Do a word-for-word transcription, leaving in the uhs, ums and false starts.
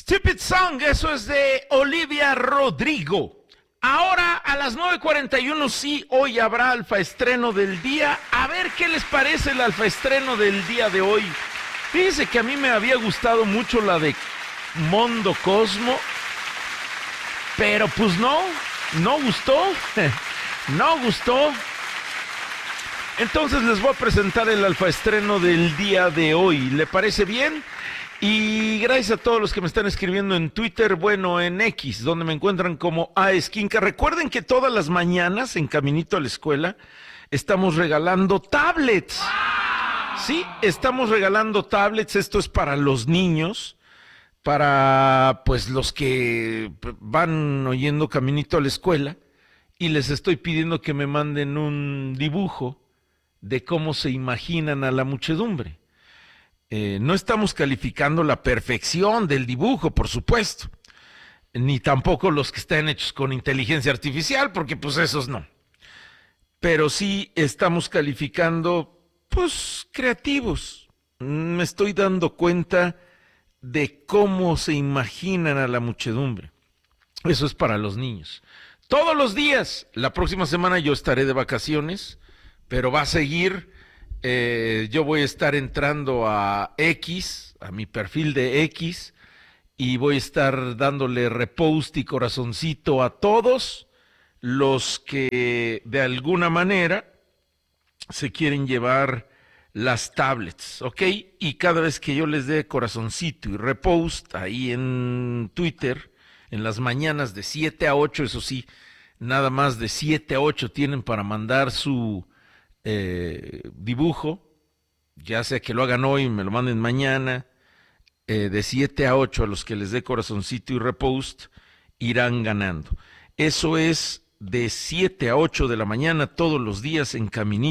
Stupid Song, eso es de Olivia Rodrigo. Ahora a las nueve cuarenta y uno, sí, hoy habrá alfa estreno del día. A ver qué les parece el alfa estreno del día de hoy. Fíjense que a mí me había gustado mucho la de Mondo Cosmo, pero pues no, no gustó, no gustó. Entonces les voy a presentar el alfa estreno del día de hoy. ¿Le parece bien? Y gracias a todos los que me están escribiendo en Twitter, bueno, en X, donde me encuentran como A Esquinca. Recuerden que todas las mañanas, en Caminito a la Escuela, estamos regalando tablets. Sí, estamos regalando tablets. Esto es para los niños, para pues los que van oyendo Caminito a la Escuela, y les estoy pidiendo que me manden un dibujo de cómo se imaginan a la muchedumbre. Eh, no estamos calificando la perfección del dibujo, por supuesto, ni tampoco los que están hechos con inteligencia artificial, porque pues esos no. Pero sí estamos calificando, pues, creativos. Me estoy dando cuenta de cómo se imaginan a la muchedumbre. Eso es para los niños. Todos los días, la próxima semana yo estaré de vacaciones, pero va a seguir. Eh, yo voy a estar entrando a X, a mi perfil de X, y voy a estar dándole repost y corazoncito a todos los que de alguna manera se quieren llevar las tablets, ¿ok? Y cada vez que yo les dé corazoncito y repost ahí en Twitter, en las mañanas de siete a ocho, eso sí, nada más de siete a ocho tienen para mandar su Eh, dibujo, ya sea que lo hagan hoy y me lo manden mañana, eh, de siete a ocho a los que les dé corazoncito y repost irán ganando. Eso es de siete a ocho de la mañana todos los días en Caminito